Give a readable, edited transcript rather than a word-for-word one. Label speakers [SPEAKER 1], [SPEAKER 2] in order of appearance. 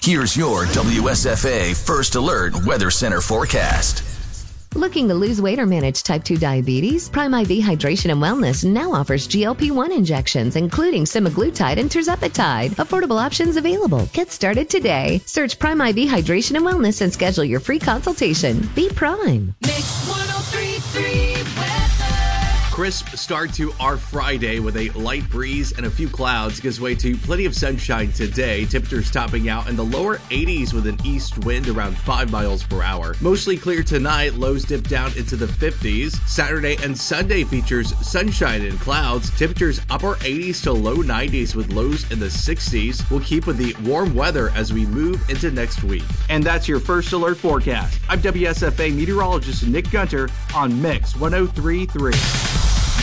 [SPEAKER 1] Here's your WSFA First Alert Weather Center forecast.
[SPEAKER 2] Looking to lose weight or manage type 2 diabetes? Prime IV Hydration and Wellness now offers GLP-1 injections, including semaglutide and tirzepatide. Affordable options available. Get started today. Search Prime IV Hydration and Wellness and schedule your free consultation. Be Prime.
[SPEAKER 3] Mix 103.3 weather.
[SPEAKER 4] Crisp start to our Friday with a light breeze and a few clouds gives way to plenty of sunshine today. Temperatures topping out in the lower 80s with an east wind around 5 miles per hour. Mostly clear tonight, lows dip down into the 50s. Saturday and Sunday features sunshine and clouds. Temperatures upper 80s to low 90s with lows in the 60s. We'll keep with the warm weather as we move into next week. And that's your First Alert forecast. I'm WSFA meteorologist Nick Gunter on Mix 103.3.